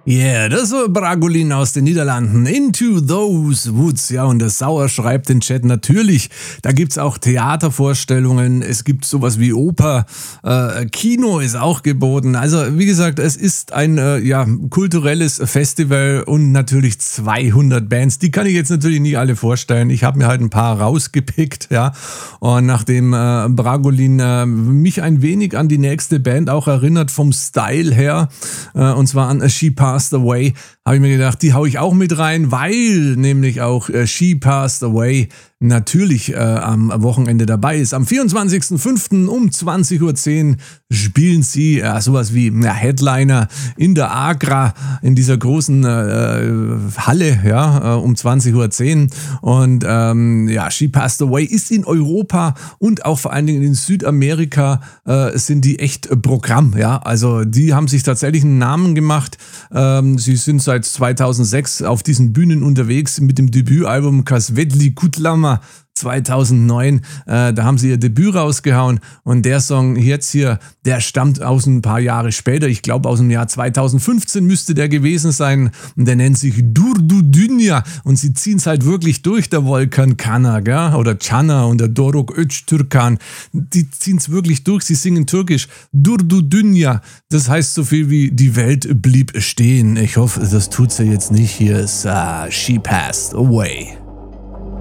Yeah, das war Bragolin aus den Niederlanden. Into Those Woods. Ja, und der Sauer schreibt den Chat natürlich. Da gibt's auch Theatervorstellungen. Es gibt sowas wie Oper. Kino ist auch geboten. Also, wie gesagt, es ist ein kulturelles Festival und natürlich 200 Bands. Die kann ich jetzt natürlich nicht alle vorstellen. Ich habe mir halt ein paar rausgepickt, ja. Und nachdem Bragolin mich ein wenig an die nächste Band auch erinnert vom Style her, und zwar an She Passed Away, habe ich mir gedacht, die hau ich auch mit rein, weil nämlich auch She Passed Away natürlich am Wochenende dabei ist. Am 24.05. um 20.10 Uhr spielen sie sowas wie Headliner in der Agra, in dieser großen Halle, ja, um 20.10 Uhr. Und She Passed Away ist in Europa und auch vor allen Dingen in Südamerika sind die echt Programm, ja. Also die haben sich tatsächlich einen Namen gemacht. Sie sind seit 2006 auf diesen Bühnen unterwegs mit dem Debütalbum Kasvetli Kutlama 2009, da haben sie ihr Debüt rausgehauen und der Song jetzt hier, der stammt aus ein paar Jahre später, ich glaube aus dem Jahr 2015 müsste der gewesen sein und der nennt sich Durdu Dünya und sie ziehen es halt wirklich durch, der Volkan Kana, gell? Oder Cana und der Doruk Öztürkan, die ziehen es wirklich durch, sie singen türkisch, Durdu Dünya, das heißt so viel wie die Welt blieb stehen, ich hoffe, das tut sie jetzt nicht, hier ist She Passed Away.